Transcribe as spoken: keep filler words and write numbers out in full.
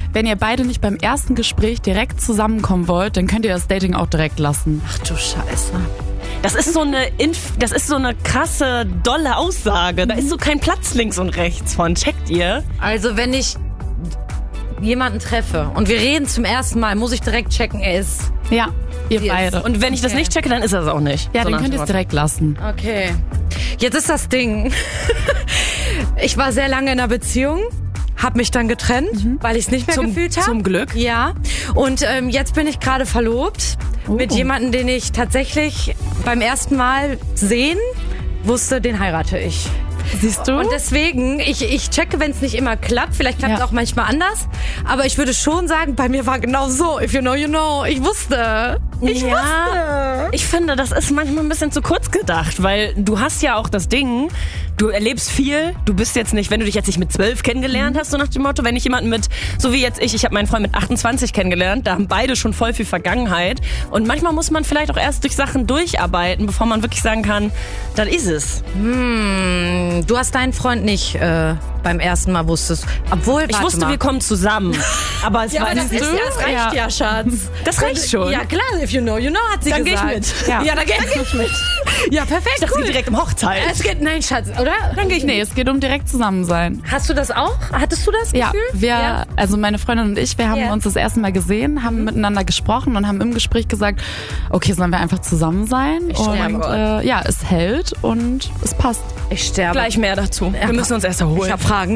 wenn ihr beide nicht beim ersten Gespräch direkt zusammenkommen wollt, dann könnt ihr das Dating auch direkt lassen. Ach du Scheiße. Das ist so eine Inf- das ist so eine krasse, dolle Aussage. Da ist so kein Platz links und rechts von. Checkt ihr? Also wenn ich jemanden treffe und wir reden zum ersten Mal, muss ich direkt checken, er ist... Ja, ihr Yes. beide. Und wenn ich das Okay. nicht checke, dann ist er es auch nicht. ja, So dann nach könnt ihr dem es direkt lassen. Okay. Jetzt ist das Ding. Ich war sehr lange in einer Beziehung, hab mich dann getrennt, weil ich es nicht mehr Zum- gefühlt habe. zum Glück. Ja. Und ähm, jetzt bin ich gerade verlobt Oh. mit jemandem, den ich tatsächlich beim ersten Mal sehen wusste, den heirate ich. Siehst du? Und deswegen, ich, ich checke, wenn es nicht immer klappt. Vielleicht klappt es Ja. auch manchmal anders. Aber ich würde schon sagen, bei mir war genau so. If you know, you know. Ich wusste. Ich ja, wusste. ich finde, das ist manchmal ein bisschen zu kurz gedacht, weil du hast ja auch das Ding, du erlebst viel, du bist jetzt nicht, wenn du dich jetzt nicht mit zwölf kennengelernt hast, so nach dem Motto, wenn ich jemanden mit, so wie jetzt ich, ich habe meinen Freund mit achtundzwanzig kennengelernt, da haben beide schon voll viel Vergangenheit und manchmal muss man vielleicht auch erst durch Sachen durcharbeiten, bevor man wirklich sagen kann, das ist es. Hm, du hast deinen Freund nicht äh, beim ersten Mal wusstest. Obwohl, Ich warte wusste, mal. wir kommen zusammen, aber es Ja, war aber das, nicht ist, ja, das reicht ja, Schatz. Das reicht schon. Ja, klar, if you know, you know, hat sie Dann geh ich gesagt. mit. Ja, ja dann geh ich mit. Ja, perfekt, Das cool. geht direkt im Hochzeit. Es geht, nein, Schatz, oder? Dann gehe ich Nee, es geht um direkt zusammen sein. Hast du das auch? Hattest du das Ja, Gefühl? wir, also meine Freundin und ich, wir haben Ja. uns das erste Mal gesehen, haben miteinander gesprochen und haben im Gespräch gesagt, okay, sollen wir einfach zusammen sein? Ich und sterbe. äh, ja, es hält und es passt. Ich sterbe. Gleich mehr dazu. Wir müssen uns erst erholen. Ich hab Fragen.